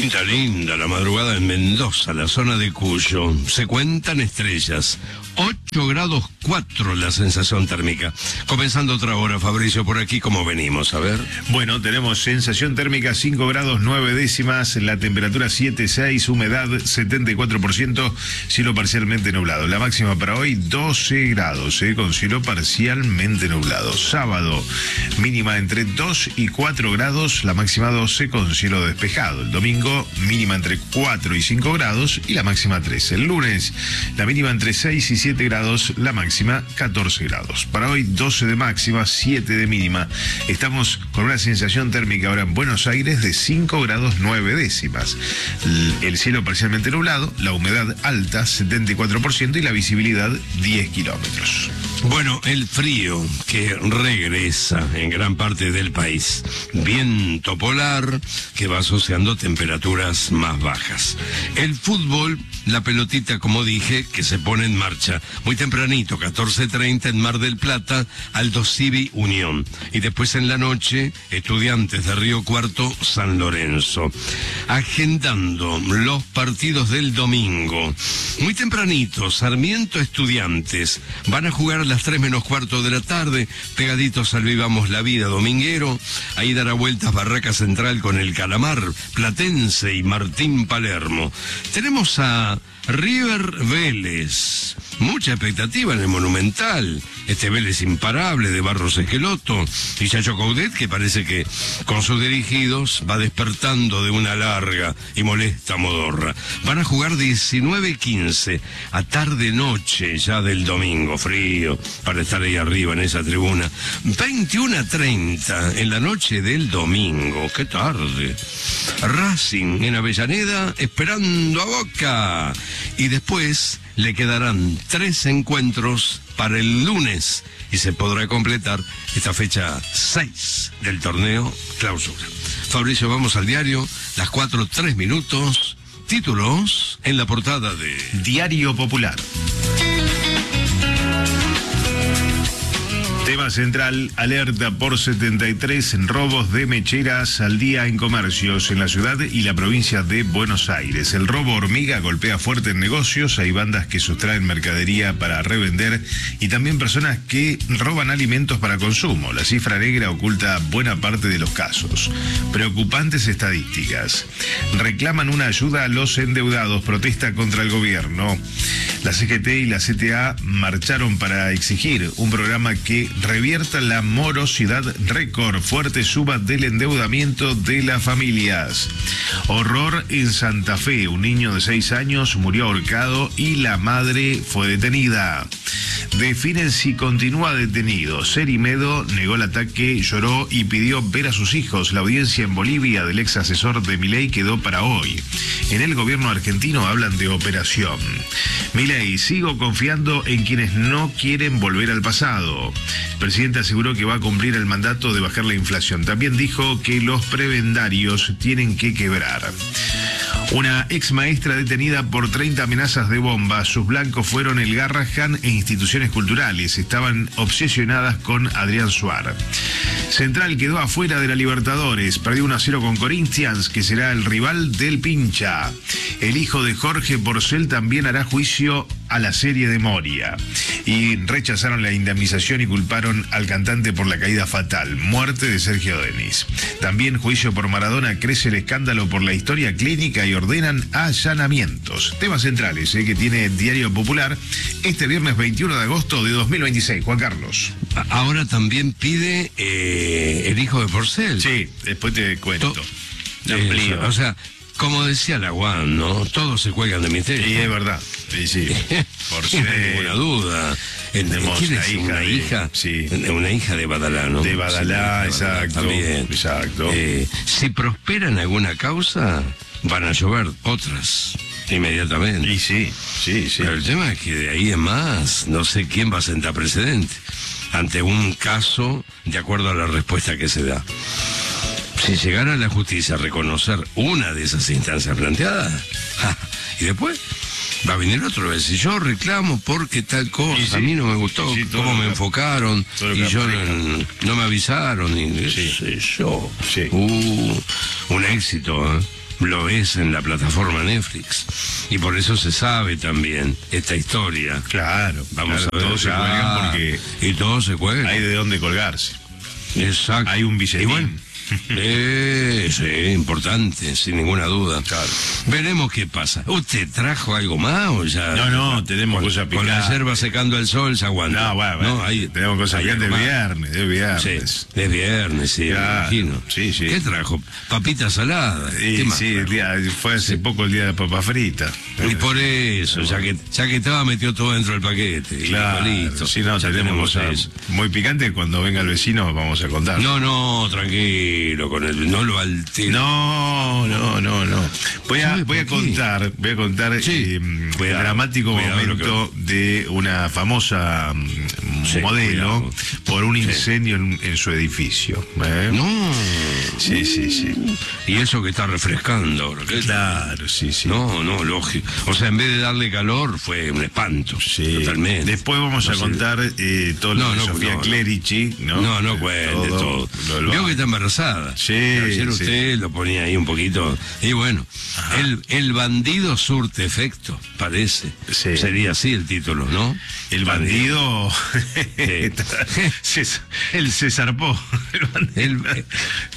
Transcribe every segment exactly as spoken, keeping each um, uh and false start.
Pinta linda la madrugada en Mendoza, la zona de Cuyo. Se cuentan estrellas. ocho grados cuatro la sensación térmica. Comenzando otra hora, Fabricio, por aquí, ¿cómo venimos? A ver. Bueno, tenemos sensación térmica cinco grados nueve décimas, la temperatura siete seis, humedad setenta y cuatro por ciento, cielo parcialmente nublado. La máxima para hoy doce grados, eh, con cielo parcialmente nublado. Sábado, mínima entre dos y cuatro grados, la máxima doce con cielo despejado. El domingo, mínima entre cuatro y cinco grados y la máxima trece. El lunes, la mínima entre seis y siete grados, la máxima catorce grados. Para hoy doce de máxima, siete de mínima. Estamos con una sensación térmica ahora en Buenos Aires de cinco grados nueve décimas. El cielo parcialmente nublado, la humedad alta setenta y cuatro por ciento y la visibilidad diez kilómetros. Bueno, el frío que regresa en gran parte del país. Viento polar que va asociando temperaturas más bajas. El fútbol, la pelotita, como dije, que se pone en marcha. Muy tempranito, catorce treinta en Mar del Plata, Aldo Civi Unión. Y después en la noche, Estudiantes de Río Cuarto, San Lorenzo. Agendando los partidos del domingo. Muy tempranito, Sarmiento Estudiantes. Van a jugar a las tres menos cuarto de la tarde, pegaditos al Vivamos la Vida dominguero. Ahí dará vueltas Barraca Central con el Calamar, Platense y Martín Palermo. Tenemos a River Vélez. Mucha expectativa en el Monumental. Este Vélez imparable de Barros Esqueloto y Chacho Coudet, que parece que con sus dirigidos va despertando de una larga y molesta modorra. Van a jugar diecinueve quince a tarde-noche ya del domingo. Frío para estar ahí arriba en esa tribuna. veintiuno treinta en la noche del domingo. ¡Qué tarde! Racing en Avellaneda esperando a Boca. Y después le quedarán tres encuentros para el lunes y se podrá completar esta fecha seis del torneo clausura. Fabricio, vamos al diario, las cuatro, tres minutos, títulos en la portada de Diario Popular. Tema central, alerta por setenta y tres robos de mecheras al día en comercios en la ciudad y la provincia de Buenos Aires. El robo hormiga golpea fuerte en negocios, hay bandas que sustraen mercadería para revender y también personas que roban alimentos para consumo. La cifra negra oculta buena parte de los casos. Preocupantes estadísticas. Reclaman una ayuda a los endeudados, protesta contra el gobierno. La C G T y la C T A marcharon para exigir un programa que revierta la morosidad récord, fuerte suba del endeudamiento de las familias. Horror en Santa Fe, un niño de seis años murió ahorcado y la madre fue detenida. Definen si continúa detenido. Serimedo negó el ataque, lloró y pidió ver a sus hijos. La audiencia en Bolivia del ex asesor de Milei quedó para hoy. En el gobierno argentino hablan de operación. Milei, sigo confiando en quienes no quieren volver al pasado. El presidente aseguró que va a cumplir el mandato de bajar la inflación. También dijo que los prebendarios tienen que quebrar. Una ex maestra detenida por treinta amenazas de bomba. Sus blancos fueron el Garrahan e instituciones culturales. Estaban obsesionadas con Adrián Suar. Central quedó afuera de la Libertadores. Perdió uno a cero con Corinthians, que será el rival del Pincha. El hijo de Jorge Porcel también hará juicio a la serie de Moria. Y rechazaron la indemnización y culparon al cantante por la caída fatal, muerte de Sergio Denis. También juicio por Maradona, crece el escándalo por la historia clínica y ordenan allanamientos. Temas centrales eh, que tiene Diario Popular este viernes veintiuno de agosto de dos mil veintiséis. Juan Carlos. Ahora también pide eh, el hijo de Porcel. Sí, después te cuento. To eh, o sea, como decía la Guan, ¿no? Todos se cuelgan de misterio. Sí, es verdad. Sí, sí. Por si no hay ninguna duda. Tenemos ¿Quién una es? hija. Una de, hija. Sí. Una hija de Badalá, ¿no? De Badalá, sí, exacto. También. Exacto. Eh, si prospera en alguna causa, van a llover otras inmediatamente. Y sí, sí, sí. Pero el tema es que de ahí en más, no sé quién va a sentar precedente ante un caso de acuerdo a la respuesta que se da. Si llegara la justicia a reconocer una de esas instancias planteadas, ja, y después va a venir otro y va a decir, yo reclamo porque tal cosa, sí, a mí no me gustó, sí, cómo me enfocaron, y yo no, no me avisaron, y sí. sé yo. Sí. Uh, un éxito, ¿eh? lo ves en la plataforma Netflix. Y por eso se sabe también esta historia. Claro, Vamos claro, a ver. todos se ah, cuelgan porque Y todos se cuelgan. hay de dónde colgarse. Exacto. Hay un Y billetín. bueno, eh, sí, importante, sin ninguna duda. Claro. Veremos qué pasa. ¿Usted trajo algo más o ya? No, no, tenemos con, cosas con la picantes. yerba secando el sol se aguanta. No, bueno, bueno, Ahí- tenemos cosas hay bien de algo más. viernes, de viernes. Sí, es viernes, sí, Claro, me imagino. sí, sí. ¿Qué trajo? Papita salada. ¿Qué Y más sí, el trajo? día, fue hace poco el día de papa frita. Y por eso, ya que ya que estaba, metió todo dentro del paquete. Y Claro, listo. si no, Ya tenemos cosas eso. muy picantes. Cuando venga el vecino vamos a contar. No, no, tranquilo, con el, no lo altero. No, no, no, no. Voy a, ¿Sabe voy a por qué? contar, voy a contar Sí. eh, el Cuidado, dramático cuidado lo momento de una famosa mm, Sí, modelo cuidado. por un Sí. incendio en, en su edificio. ¿eh? No. Sí, sí, sí. Y eso que está refrescando ahora. ¿qué? Claro, sí, sí. No, no, lógico. O sea, en vez de darle calor, fue un espanto. Sí. Totalmente. Después vamos No a sé. contar eh, todo lo No, de no, Sofía no, Clerici, ¿no? No, no Eh, cuente todo. lo del Veo bar. que está embarazada. Sí, Ayer sí. usted lo ponía ahí un poquito. Y bueno, el, el bandido surte efecto, parece. Sí. Sería así el título, ¿no? El bandido Sí. se, él se zarpó. El bandido. El-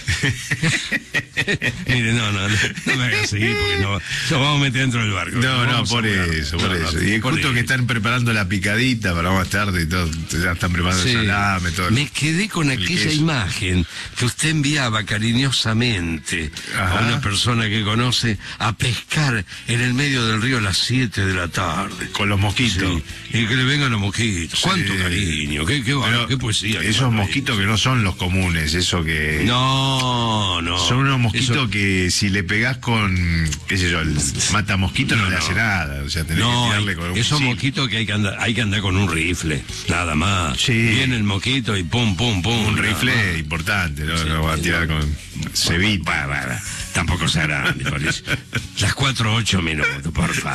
Mire, no, no, no, no me hagas seguir porque no, nos vamos a meter dentro del barco. No, no, Vamos a por hablar. eso, por No, no, eso. Y por justo eso. que están preparando la picadita para más tarde y todo, ya están preparando Sí. el salame, todo. Me quedé con el aquella queso. imagen que usted enviaba cariñosamente Ajá. a una persona que conoce a pescar en el medio del río a las siete de la tarde. Con los mosquitos. Sí, y que le vengan los mosquitos. Cuánto Sí. cariño, qué, qué, Pero qué poesía. qué esos barbaridad. mosquitos que no son los comunes, eso que... No, no. Son unos mosquitos Eso- que si le pegás con, qué sé yo, el mata mosquito no, No, le no. hace nada. O sea, tenés No, que tirarle con un esos misil. mosquitos que hay que andar, hay que andar con un rifle, nada más. Sí. Viene el mosquito y pum, pum, pum. Un nada rifle más. importante, ¿no? Sí, no va a sí, tirar no. con cebita. Bah, bah, bah. Tampoco será, me parece. Las cuatro ocho minutos, por favor.